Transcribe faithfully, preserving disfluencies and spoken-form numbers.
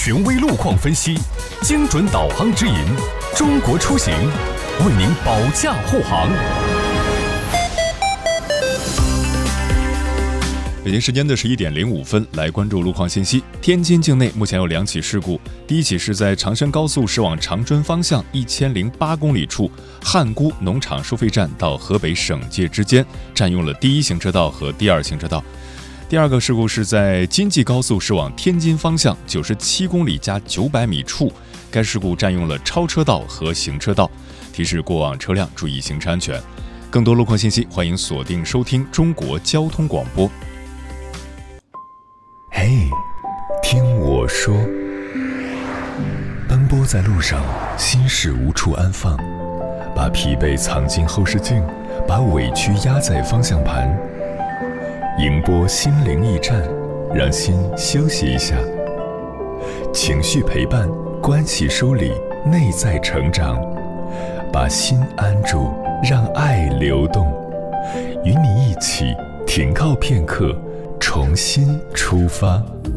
权威路况分析，精准导航指引，中国出行为您保驾护航。 北京时间的十一点零五分，来关注路况信息。天津境内目前有两起事故，第一起是在长深高速驶往长春方向一千零八公里处汉沽农场收费站到河北省界之间，占用了第一行车道和第二行车道。第二个事故是在京济高速驶往天津方向九十七公里加九百米处，该事故占用了超车道和行车道，提示过往车辆注意行车安全。更多路况信息，欢迎锁定收听中国交通广播。 嘿，听我说，奔波在路上，心事无处安放，把疲惫藏进后视镜，把委屈压在方向盘，迎波心灵驿站，让心休息一下。情绪陪伴，关系梳理，内在成长，把心安住，让爱流动，与你一起停靠片刻，重新出发。